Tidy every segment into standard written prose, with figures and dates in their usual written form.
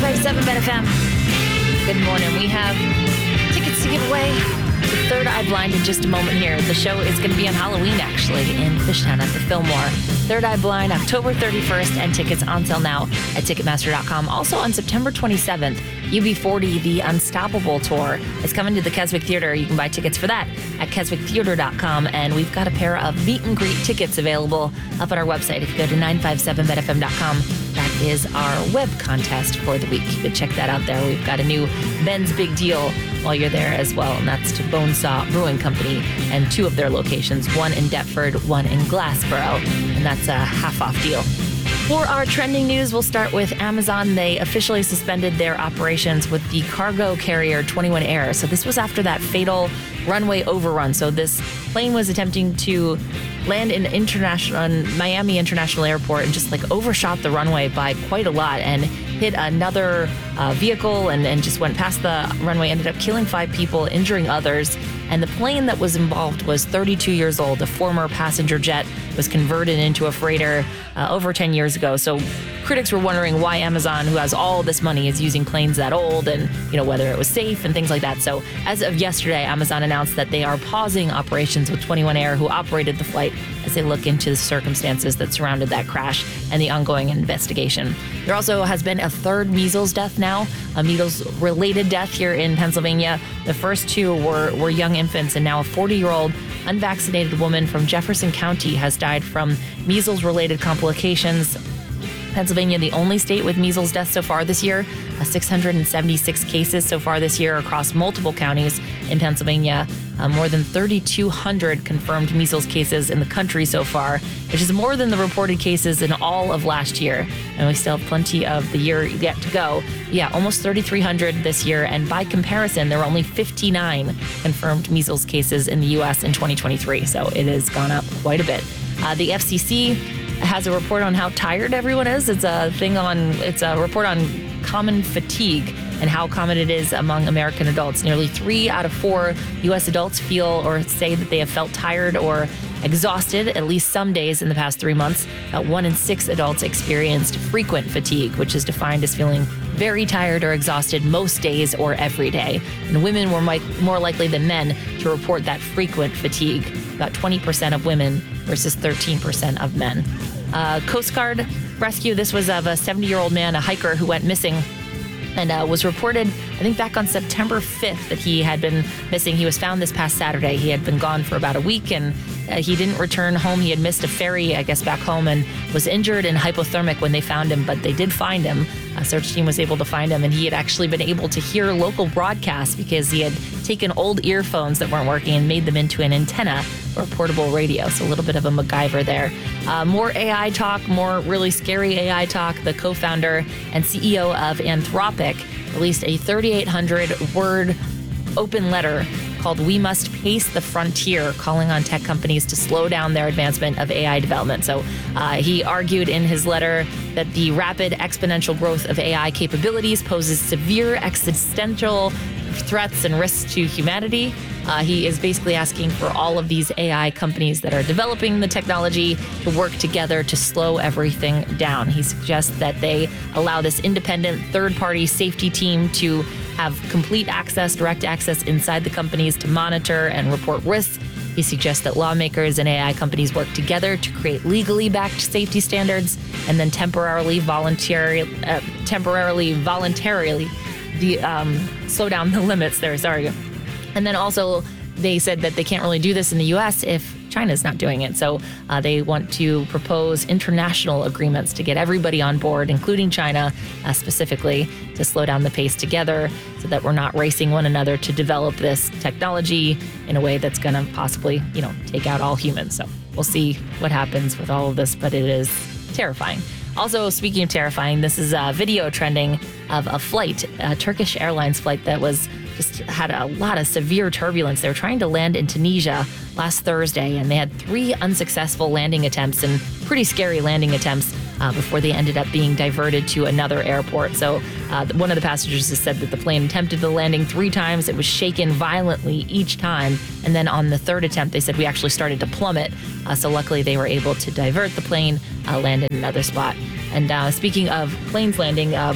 95.7 Bet FM. Good morning. We have tickets to give away to Third Eye Blind in just a moment here. The show is going to be on Halloween, actually, in Fishtown at the Fillmore. Third Eye Blind, October 31st, and tickets on sale now at Ticketmaster.com. Also on September 27th, UB40, the Unstoppable Tour, is coming to the Keswick Theater. You can buy tickets for that at keswicktheater.com, and we've got a pair of meet and greet tickets available up on our website. If you go to 957betfm.com, that is our web contest for the week. You can check that out there. We've got a new Ben's Big Deal while you're there as well, and that's to Bonesaw Brewing Company and two of their locations, one in Deptford, one in Glassboro, and that's a half-off deal. For our trending news, we'll start with Amazon. They officially suspended their operations with the cargo carrier 21 Air. So this was after that fatal runway overrun. So this plane was attempting to land in Miami International Airport and just overshot the runway by quite a lot and hit another vehicle and just went past the runway, ended up killing 5 people, injuring others. And the plane that was involved was 32 years old. A former passenger jet was converted into a freighter over 10 years ago. So critics were wondering why Amazon, who has all this money, is using planes that old and, whether it was safe and things like that. So as of yesterday, Amazon announced that they are pausing operations with 21 Air, who operated the flight, as they look into the circumstances that surrounded that crash and the ongoing investigation. There also has been a third measles death now, a measles-related death here in Pennsylvania. The first 2 were young infants, and now a 40-year-old unvaccinated woman from Jefferson County has died from measles-related complications. Pennsylvania, the only state with measles deaths so far this year, 676 cases so far this year across multiple counties in Pennsylvania. More than 3,200 confirmed measles cases in the country so far, which is more than the reported cases in all of last year. And we still have plenty of the year yet to go. Yeah, almost 3,300 this year. And by comparison, there were only 59 confirmed measles cases in the U.S. in 2023. So it has gone up quite a bit. The FCC has a report on how tired everyone is. It's a report on common fatigue and how common it is among American adults. Nearly 3 out of 4 U.S. adults feel or say that they have felt tired or exhausted at least some days in the past 3 months. 1 in 6 adults experienced frequent fatigue, which is defined as feeling very tired or exhausted most days or every day. And women were more likely than men to report that frequent fatigue, about 20% of women versus 13% of men. Coast Guard rescue, this was of a 70-year-old man, a hiker who went missing, and was reported, I think, back on September 5th that he had been missing. He was found this past Saturday. He had been gone for about a week, and he didn't return home. He had missed a ferry, I guess, back home, and was injured and hypothermic when they found him, but they did find him. A search team was able to find him, and he had actually been able to hear local broadcasts because he had taken old earphones that weren't working and made them into an antenna for a portable radio. So a little bit of a MacGyver there. More AI talk, more really scary AI talk. The co-founder and CEO of Anthropic released a 3,800-word open letter called "We Must Pace the Frontier," calling on tech companies to slow down their advancement of AI development. So he argued in his letter that the rapid exponential growth of AI capabilities poses severe existential threats and risks to humanity. He is basically asking for all of these AI companies that are developing the technology to work together to slow everything down. He suggests that they allow this independent third-party safety team to have complete access, direct access inside the companies to monitor and report risks. He suggests that lawmakers and AI companies work together to create legally backed safety standards and then temporarily, voluntarily slow down the limits there. Sorry. And then also they said that they can't really do this in the U.S. if China's not doing it. So they want to propose international agreements to get everybody on board, including China specifically, to slow down the pace together so that we're not racing one another to develop this technology in a way that's going to possibly, take out all humans. So we'll see what happens with all of this, but it is terrifying. Also, speaking of terrifying, this is a video trending of a flight, a Turkish Airlines flight that had a lot of severe turbulence. They were trying to land in Tunisia last Thursday, and they had 3 unsuccessful landing attempts and pretty scary landing attempts before they ended up being diverted to another airport. So one of the passengers has said that the plane attempted the landing 3 times. It was shaken violently each time. And then on the 3rd attempt, they said we actually started to plummet. So luckily they were able to divert the plane, land in another spot. And speaking of planes landing,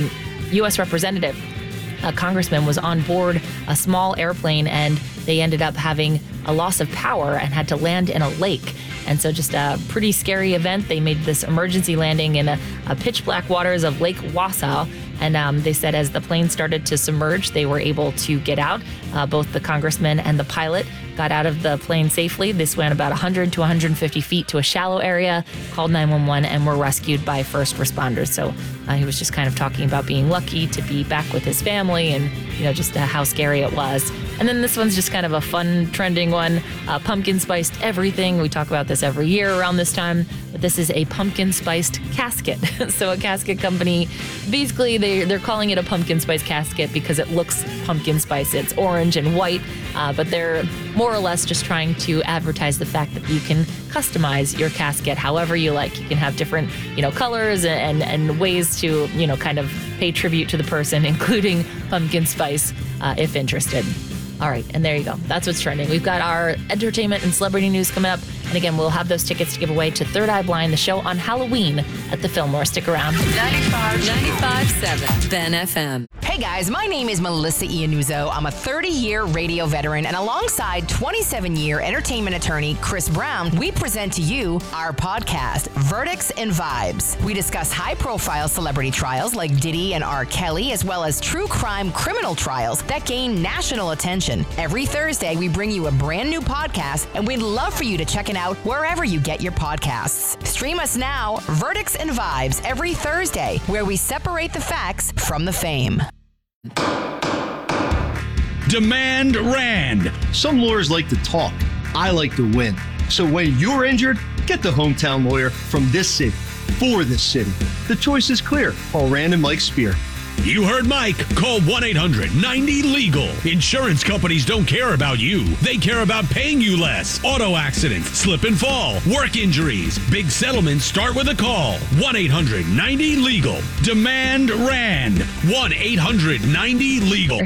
U.S. representative, a congressman, was on board a small airplane, and they ended up having a loss of power and had to land in a lake. And so just a pretty scary event. They made this emergency landing in a pitch black waters of Lake Wausau. And they said as the plane started to submerge, they were able to get out. Both the congressman and the pilot got out of the plane safely. This went about 100 to 150 feet to a shallow area, called 911, and were rescued by first responders. So he was just kind of talking about being lucky to be back with his family and, just how scary it was. And then this one's just kind of a fun, trending one. Pumpkin spiced everything. We talk about this every year around this time, but this is a pumpkin spiced casket. So a casket company, basically they're calling it a pumpkin spice casket because it looks pumpkin spice. It's orange and white, but they're more or less just trying to advertise the fact that you can customize your casket however you like. You can have different, colors and ways to, kind of pay tribute to the person, including pumpkin spice, if interested. All right, and there you go. That's what's trending. We've got our entertainment and celebrity news coming up. And again, we'll have those tickets to give away to Third Eye Blind, the show on Halloween at the Fillmore. Stick around. 95.7 Ben FM. Hey guys, my name is Melissa Iannuzzo. I'm a 30-year radio veteran, and alongside 27-year entertainment attorney Chris Brown, we present to you our podcast, Verdicts and Vibes. We discuss high-profile celebrity trials like Diddy and R. Kelly, as well as true crime criminal trials that gain national attention. Every Thursday, we bring you a brand new podcast, and we'd love for you to check it out wherever you get your podcasts. Stream us now, Verdicts and Vibes, every Thursday, where we separate the facts from the fame. Demand Rand. Some lawyers like to talk. I like to win. So when you're injured, get the hometown lawyer from this city, for this city. The choice is clear. Call Rand and Mike Spear. You heard Mike. Call 1-800-90-LEGAL. Insurance companies don't care about you. They care about paying you less. Auto accidents, slip and fall, work injuries. Big settlements start with a call. 1-800-90-LEGAL. Demand Rand. 1-800-90-LEGAL.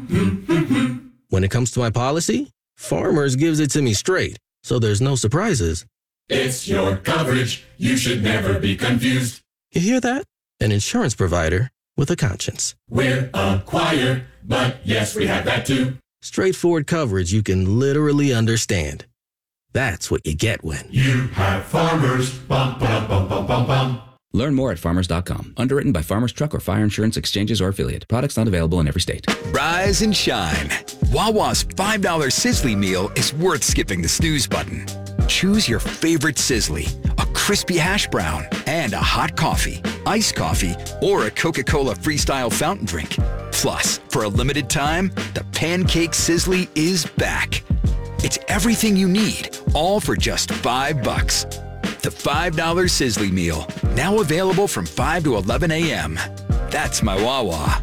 When it comes to my policy, Farmers gives it to me straight, so there's no surprises. It's your coverage. You should never be confused. You hear that? An insurance provider with a conscience. We're a choir, but yes, we have that too. Straightforward coverage you can literally understand. That's what you get when you have Farmers. Bum, bum, bum, bum, bum, bum. Learn more at farmers.com. Underwritten by Farmers Truck or Fire Insurance Exchanges or Affiliate. Products not available in every state. Rise and shine. Wawa's $5 Sizzly meal is worth skipping the snooze button. Choose your favorite Sizzly, a crispy hash brown, and a hot coffee, iced coffee, or a Coca-Cola Freestyle fountain drink. Plus, for a limited time, the Pancake Sizzly is back. It's everything you need, all for just $5. The $5 Sizzly meal, now available from 5 to 11 a.m. That's my Wawa.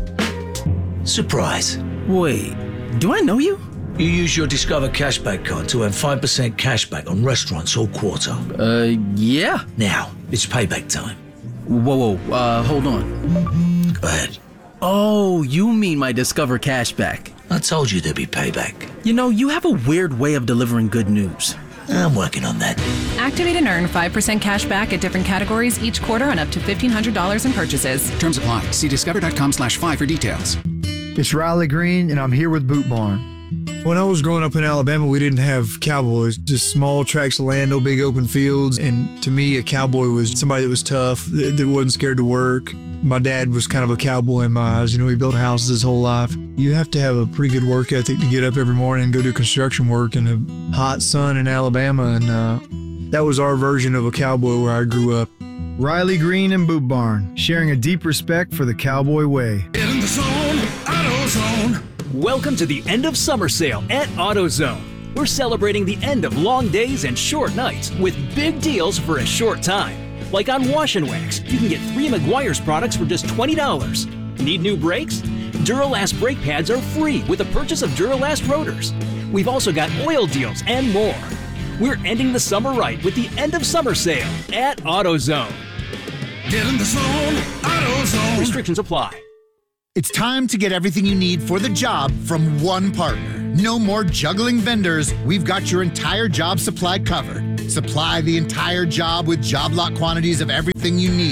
Surprise. Wait, do I know you? You use your Discover Cashback card to earn 5% cashback on restaurants all quarter. Yeah. Now, it's payback time. Whoa, hold on. Go ahead. Oh, you mean my Discover Cashback. I told you there'd be payback. You have a weird way of delivering good news. I'm working on that. Activate and earn 5% cash back at different categories each quarter on up to $1,500 in purchases. Terms apply. See discover.com/5 for details. It's Riley Green, and I'm here with Boot Barn. When I was growing up in Alabama, we didn't have cowboys, just small tracts of land, no big open fields. And to me, a cowboy was somebody that was tough, that wasn't scared to work. My dad was kind of a cowboy in my eyes. He built houses his whole life. You have to have a pretty good work ethic to get up every morning and go do construction work in a hot sun in Alabama. And that was our version of a cowboy where I grew up. Riley Green and Boot Barn, sharing a deep respect for the cowboy way. In the zone, AutoZone. Welcome to the end of summer sale at AutoZone. We're celebrating the end of long days and short nights with big deals for a short time. Like on Wash and Wax, you can get 3 Meguiar's products for just $20. Need new brakes? Duralast brake pads are free with the purchase of Duralast rotors. We've also got oil deals and more. We're ending the summer right with the end of summer sale at AutoZone. Get in the zone, AutoZone. Restrictions apply. It's time to get everything you need for the job from one partner. No more juggling vendors. We've got your entire job supply covered. Supply the entire job with job lot quantities of everything you need.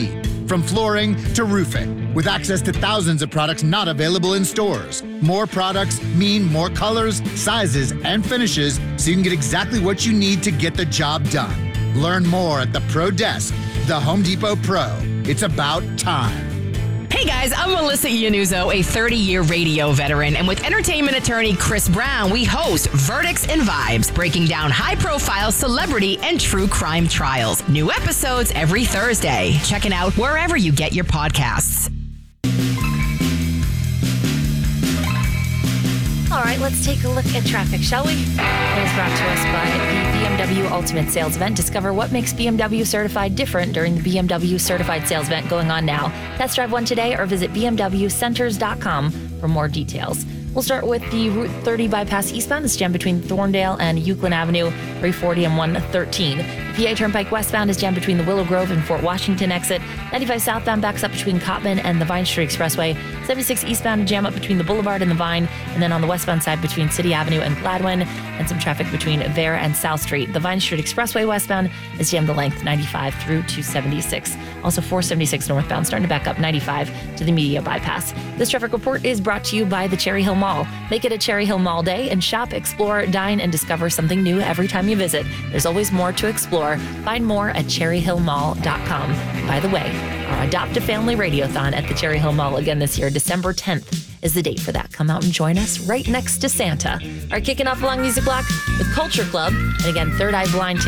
from flooring to roofing. With access to thousands of products not available in stores. More products mean more colors, sizes, and finishes, so you can get exactly what you need to get the job done. Learn more at the Pro Desk, the Home Depot Pro. It's about time. Hey guys, I'm Melissa Iannuzzo, a 30-year radio veteran, and with entertainment attorney Chris Brown, we host Verdicts and Vibes, breaking down high-profile celebrity and true crime trials. New episodes every Thursday. Check it out wherever you get your podcasts. All right, let's take a look at traffic, shall we? It is brought to us by the BMW Ultimate Sales Event. Discover what makes BMW Certified different during the BMW Certified Sales Event going on now. Test drive one today or visit bmwcenters.com for more details. We'll start with the Route 30 bypass eastbound. It's jammed between Thorndale and Euclid Avenue, 340 and 113. The PA Turnpike westbound is jammed between the Willow Grove and Fort Washington exit. 95 southbound backs up between Cottman and the Vine Street Expressway. 76 eastbound to jam up between the Boulevard and the Vine, and then on the westbound side between City Avenue and Gladwin, and some traffic between Vere and South Street. The Vine Street Expressway westbound is jammed the length 95 through 276. Also 476 northbound starting to back up 95 to the Media bypass. This traffic report is brought to you by the Cherry Hill Mall. Make it a Cherry Hill Mall day and shop, explore, dine, and discover something new every time you visit. There's always more to explore. Find more at cherryhillmall.com. By the way, our Adopt a Family Radiothon at the Cherry Hill Mall again this year, December 10th is the date for that. Come out and join us right next to Santa. All right, kicking off along Music Block with Culture Club. And again, Third Eye Blind